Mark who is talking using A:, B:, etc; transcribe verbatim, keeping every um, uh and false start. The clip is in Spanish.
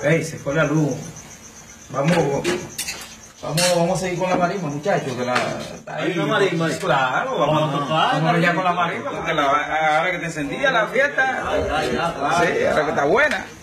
A: Ey, se fue la luz. Vamos, vamos, vamos a seguir con la marimba, muchachos. Que la,
B: ¿Hay una marimba?
A: Claro, vamos, vamos a tocar. Vamos ya con la marimba, porque la, ahora que te encendía la fiesta.
B: Ay, ay, ya, claro.
A: Sí, ahora que está buena.